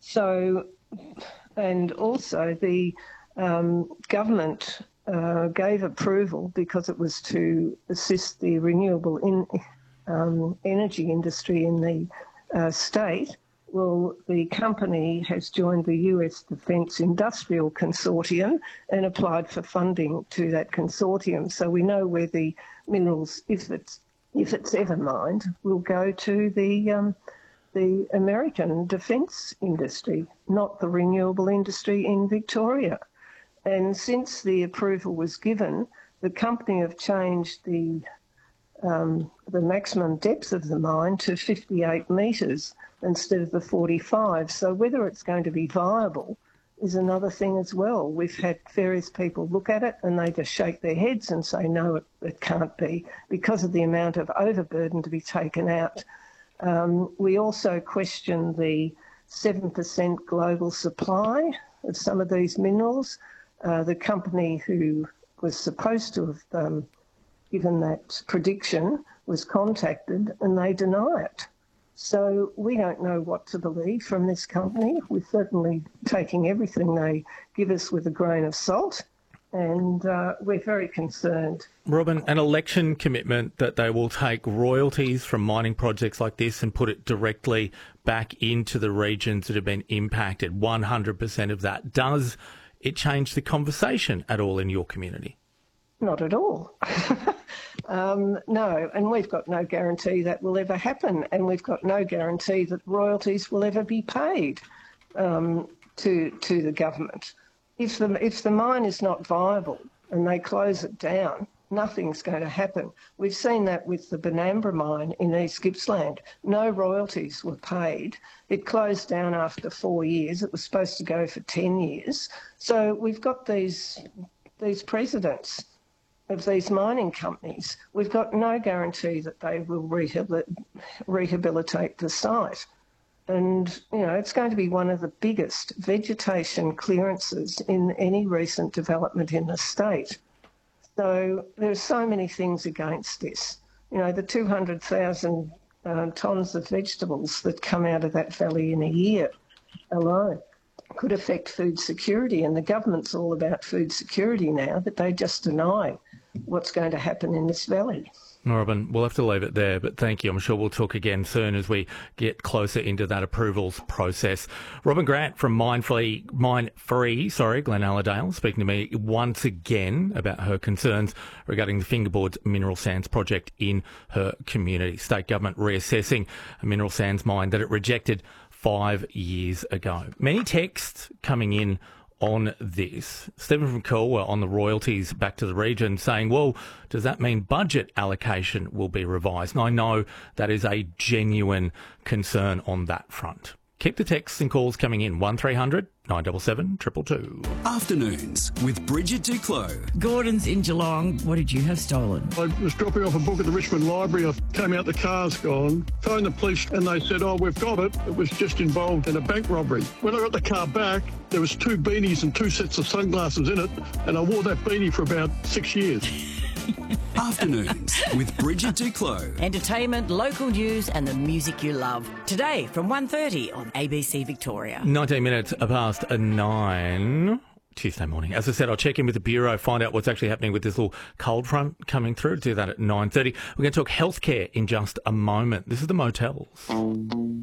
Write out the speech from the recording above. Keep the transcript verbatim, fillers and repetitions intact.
So, and also the um, government uh, gave approval because it was to assist the renewable in, um, energy industry in the uh, state. Well, the company has joined the U S Defence Industrial Consortium and applied for funding to that consortium. So we know where the minerals, if it's if it's ever mined, will go to the um, the American defence industry, not the renewable industry in Victoria. And since the approval was given, the company have changed the um, the maximum depth of the mine to fifty-eight metres instead of the forty-five. So whether it's going to be viable is another thing as well. We've had various people look at it and they just shake their heads and say, no, it, it can't be, because of the amount of overburden to be taken out. Um, we also question the seven percent global supply of some of these minerals. Uh, the company who was supposed to have um, given that prediction was contacted and they deny it. So we don't know what to believe from this company. We're certainly taking everything they give us with a grain of salt, and uh, we're very concerned. Robyn, an election commitment that they will take royalties from mining projects like this and put it directly back into the regions that have been impacted, one hundred percent of that. Does it change the conversation at all in your community? Not at all. um, no, and we've got no guarantee that will ever happen, and we've got no guarantee that royalties will ever be paid um, to to the government. If the if the mine is not viable and they close it down, nothing's going to happen. We've seen that with the Benambra mine in East Gippsland. No royalties were paid. It closed down after four years. It was supposed to go for ten years. So we've got these these precedents of these mining companies. We've got no guarantee that they will rehabil- rehabilitate the site. And, you know, it's going to be one of the biggest vegetation clearances in any recent development in the state. So there are so many things against this. You know, the two hundred thousand uh, tonnes of vegetables that come out of that valley in a year alone could affect food security, and the government's all about food security now, but they just deny what's going to happen in this valley. Robyn, we'll have to leave it there, but thank you. I'm sure we'll talk again soon as we get closer into that approvals process. Robyn Grant from Mindfree, Mindfree, sorry, Glenalladale, speaking to me once again about her concerns regarding the Fingerboards mineral sands project in her community. State government reassessing a mineral sands mine that it rejected five years ago. Many texts coming in on this. Stephen from Colwa on the royalties back to the region saying, well, does that mean budget allocation will be revised? And I know that is a genuine concern on that front. Keep the texts and calls coming in. one three hundred nine seven seven two two two. Afternoons with Bridget Duclos. Gordon's in Geelong. What did you have stolen? I was dropping off a book at the Richmond Library. I came out, the car's gone. Phoned the police and they said, oh, we've got it. It was just involved in a bank robbery. When I got the car back, there was two beanies and two sets of sunglasses in it, and I wore that beanie for about six years. Afternoons with Bridget Duclos. Entertainment, local news and the music you love. Today from one thirty on A B C Victoria. nineteen minutes past nine. Tuesday morning. As I said, I'll check in with the Bureau, find out what's actually happening with this little cold front coming through. Do that at nine thirty. We're going to talk healthcare in just a moment. This is the Motels.